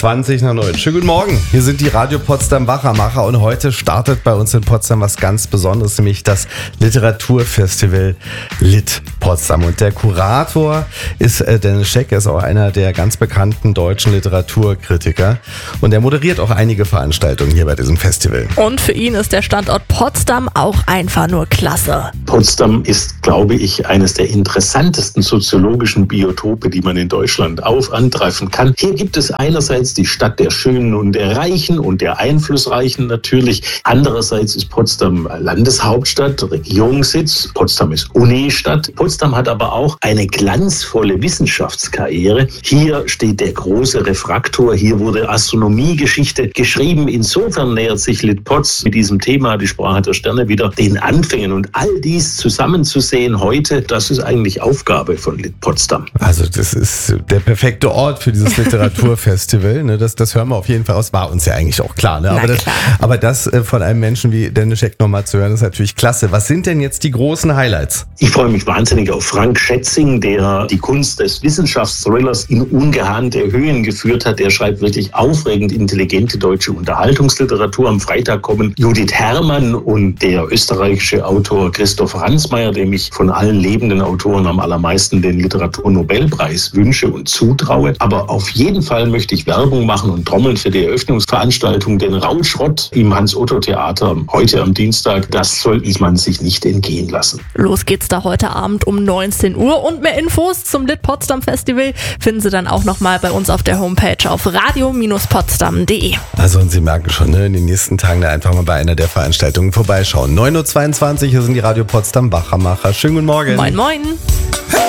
20 nach 9. Schönen guten Morgen. Hier sind die Radio Potsdam Wachermacher und heute startet bei uns in Potsdam was ganz Besonderes, nämlich das Literaturfestival Lit Potsdam. Und der Kurator ist Dennis Scheck, er ist auch einer der ganz bekannten deutschen Literaturkritiker und er moderiert auch einige Veranstaltungen hier bei diesem Festival. Und für ihn ist der Standort Potsdam auch einfach nur klasse. Potsdam ist, glaube ich, eines der interessantesten soziologischen Biotope, die man in Deutschland antreffen kann. Hier gibt es einerseits die Stadt der Schönen und der Reichen und der Einflussreichen natürlich. Andererseits ist Potsdam Landeshauptstadt, Regierungssitz. Potsdam ist Unistadt. Potsdam hat aber auch eine glanzvolle Wissenschaftskarriere. Hier steht der große Refraktor. Hier wurde Astronomiegeschichte geschrieben. Insofern nähert sich Lit Pots mit diesem Thema, die Sprache der Sterne, wieder den Anfängen. Und all dies zusammenzusehen heute, das ist eigentlich Aufgabe von Lit Potsdam. Also das ist der perfekte Ort für dieses Literaturfestival. Ne? Das hören wir auf jeden Fall aus. War uns ja eigentlich auch klar. Ne? Aber das von einem Menschen wie Dennis Scheck nochmal zu hören, ist natürlich klasse. Was sind denn jetzt die großen Highlights? Ich freue mich wahnsinnig auf Frank Schätzing, der die Kunst des Wissenschaftsthrillers in ungeahnte Höhen geführt hat. Der schreibt wirklich aufregend intelligente deutsche Unterhaltungsliteratur. Am Freitag kommen Judith Herrmann und der österreichische Autor Christoph Ransmayr, dem ich von allen lebenden Autoren am allermeisten den Literaturnobelpreis wünsche und zutraue. Aber auf jeden Fall möchte ich Werbung machen und trommeln für die Eröffnungsveranstaltung, den Rauschrott im Hans-Otto-Theater heute am Dienstag. Das sollte man sich nicht entgehen lassen. Los geht's da heute Abend um 19 Uhr und mehr Infos zum Lit Potsdam Festival finden Sie dann auch nochmal bei uns auf der Homepage auf radio-potsdam.de. Also und Sie merken schon, ne, in den nächsten Tagen da einfach mal bei einer der Veranstaltungen vorbeischauen. 9.22 Uhr, hier sind die Radio Potsdam Wachermacher. Schönen guten Morgen. Moin, moin.